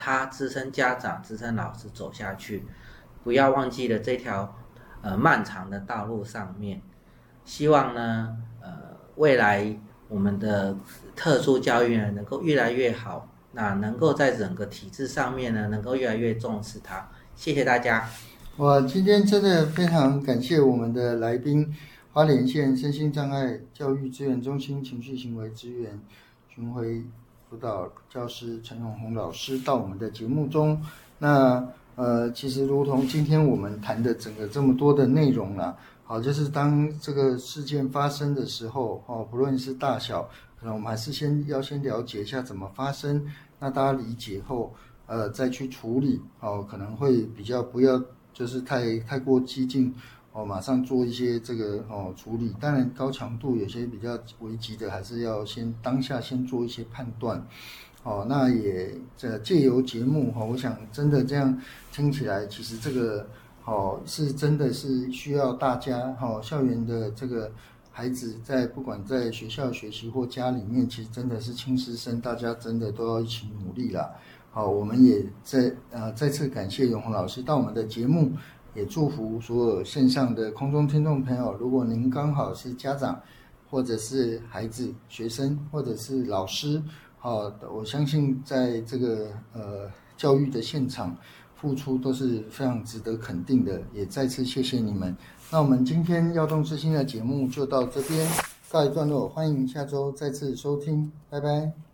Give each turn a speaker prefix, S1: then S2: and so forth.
S1: 他资深家长、资深老师走下去，不要忘记了这条漫长的道路上面。希望呢未来我们的特殊教育呢能够越来越好，那能够在整个体制上面呢能够越来越重视它。谢谢大家。
S2: 我今天真的非常感谢我们的来宾，花莲县身心障碍教育资源中心情绪行为资源巡回辅导教师陈永宏老师到我们的节目中。那其实如同今天我们谈的整个这么多的内容啦，好，就是当这个事件发生的时候，不论是大小，可能我们还是先了解一下怎么发生，那大家理解后，再去处理，可能会比较不要就是太过激进，马上做一些这个处理。当然高强度有些比较危急的，还是要当下先做一些判断。那也借由节目，我想真的这样听起来，其实这个是真的是需要大家校园的这个孩子不管在学校学习或家里面，其实真的是亲师生，大家真的都要一起努力啦。好，我们也再次感谢永宏老师到我们的节目，也祝福所有线上的空中听众朋友，如果您刚好是家长，或者是孩子、学生，或者是老师，我相信在这个教育的现场付出都是非常值得肯定的，也再次谢谢你们。那我们今天耀动之星的节目就到这边告一段落，欢迎下周再次收听，拜拜。